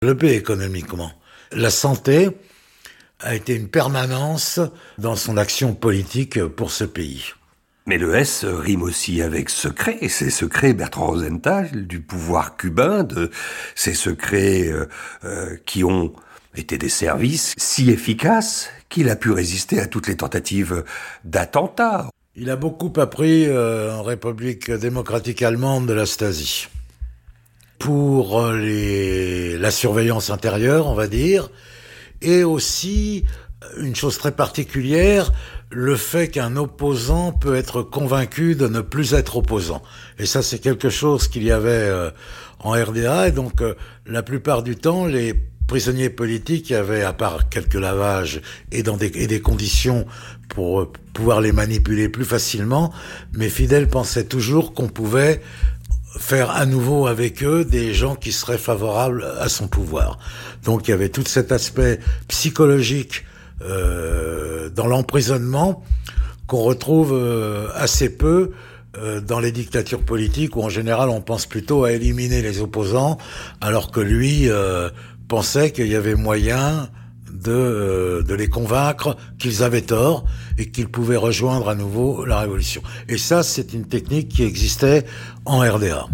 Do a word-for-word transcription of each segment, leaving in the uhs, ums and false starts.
développé économiquement. La santé a été une permanence dans son action politique pour ce pays. Mais le S rime aussi avec secret, et ces secrets, Bertrand Rosenthal, du pouvoir cubain, de ces secrets euh, euh, qui ont été des services si efficaces qu'il a pu résister à toutes les tentatives d'attentats. Il a beaucoup appris euh, en République démocratique allemande de la Stasi. Pour les, la surveillance intérieure, on va dire, et aussi, une chose très particulière, le fait qu'un opposant peut être convaincu de ne plus être opposant. Et ça, c'est quelque chose qu'il y avait euh, en R D A, et donc euh, la plupart du temps, les prisonniers politiques avaient, à part quelques lavages et dans des, et des conditions pour euh, pouvoir les manipuler plus facilement, mais Fidel pensait toujours qu'on pouvait faire à nouveau avec eux des gens qui seraient favorables à son pouvoir. Donc il y avait tout cet aspect psychologique euh, dans l'emprisonnement qu'on retrouve euh, assez peu euh, dans les dictatures politiques où en général on pense plutôt à éliminer les opposants, alors que lui euh, pensait qu'il y avait moyen de, euh, de les convaincre qu'ils avaient tort et qu'ils pouvaient rejoindre à nouveau la révolution. Et ça, c'est une technique qui existait en R D A.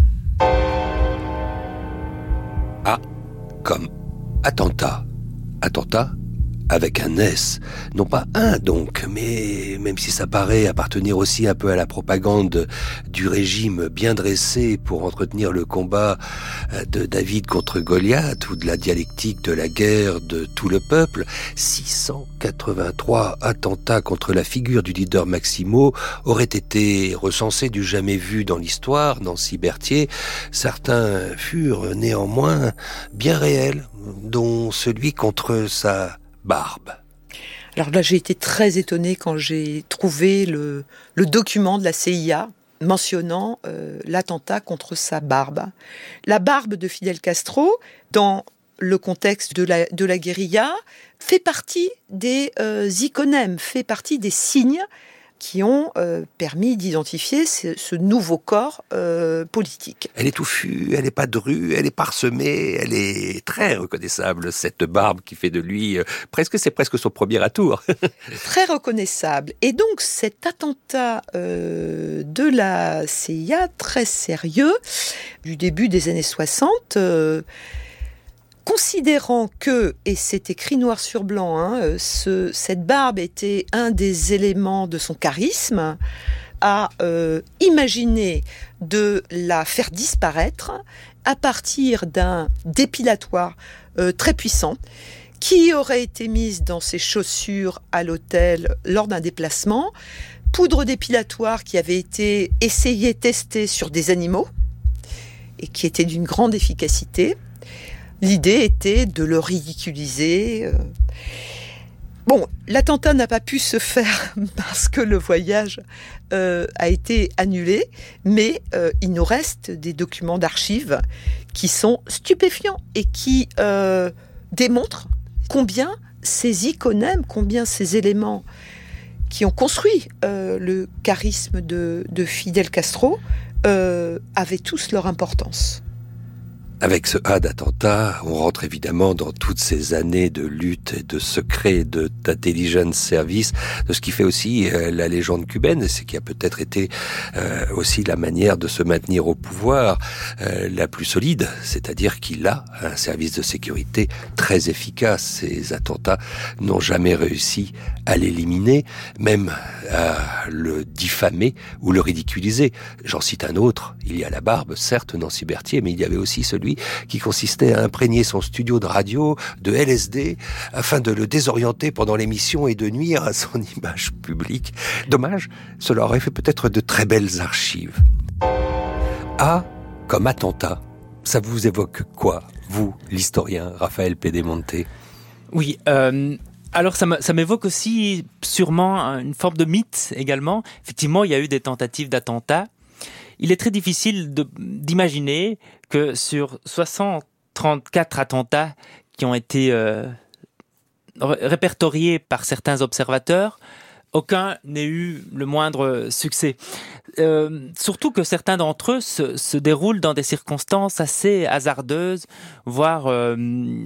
A comme attentat. Attentat avec un S. Non pas un donc, mais même si ça paraît appartenir aussi un peu à la propagande du régime bien dressé pour entretenir le combat de David contre Goliath ou de la dialectique de la guerre de tout le peuple, six cent quatre-vingt-trois attentats contre la figure du leader Maximo auraient été recensés du jamais vu dans l'histoire, Nancy Berthier. Certains furent néanmoins bien réels, dont celui contre sa barbe. Alors là, j'ai été très étonnée quand j'ai trouvé le, le document de la C I A mentionnant euh, l'attentat contre sa barbe. La barbe de Fidel Castro, dans le contexte de la, de la guérilla, fait partie des euh, iconèmes, fait partie des signes qui ont euh, permis d'identifier ce, ce nouveau corps euh, politique. Elle est touffue, elle n'est pas drue, elle est parsemée, elle est très reconnaissable, cette barbe qui fait de lui, euh, presque, c'est presque son premier atour. Très reconnaissable. Et donc cet attentat euh, de la C I A, très sérieux, du début des années soixante, euh, considérant que, et c'est écrit noir sur blanc, hein, ce, cette barbe était un des éléments de son charisme, a euh, imaginé de la faire disparaître à partir d'un dépilatoire euh, très puissant qui aurait été mise dans ses chaussures à l'hôtel lors d'un déplacement, poudre dépilatoire qui avait été essayée, testée sur des animaux et qui était d'une grande efficacité. L'idée était de le ridiculiser. Bon, l'attentat n'a pas pu se faire parce que le voyage euh, a été annulé, mais euh, il nous reste des documents d'archives qui sont stupéfiants et qui euh, démontrent combien ces iconèmes, combien ces éléments qui ont construit euh, le charisme de, de Fidel Castro euh, avaient tous leur importance. Avec ce A d'attentat, on rentre évidemment dans toutes ces années de lutte et de secret, de d'intelligence service, de ce qui fait aussi euh, la légende cubaine, et ce qui a peut-être été euh, aussi la manière de se maintenir au pouvoir euh, la plus solide, c'est-à-dire qu'il a un service de sécurité très efficace. Ces attentats n'ont jamais réussi à l'éliminer, même à le diffamer ou le ridiculiser. J'en cite un autre, il y a la barbe, certes, Nancy Berthier, mais il y avait aussi celui qui consistait à imprégner son studio de radio de L S D afin de le désorienter pendant l'émission et de nuire à son image publique. Dommage, cela aurait fait peut-être de très belles archives. A comme attentat, ça vous évoque quoi, vous, l'historien Raphaël Pedemonte? Oui, euh... alors ça, me, ça m'évoque aussi sûrement une forme de mythe également. Effectivement, il y a eu des tentatives d'attentats. Il est très difficile de, d'imaginer que sur soixante trente-quatre attentats qui ont été euh, répertoriés par certains observateurs, aucun n'ait eu le moindre succès. Euh, surtout que certains d'entre eux se, se déroulent dans des circonstances assez hasardeuses, voire euh,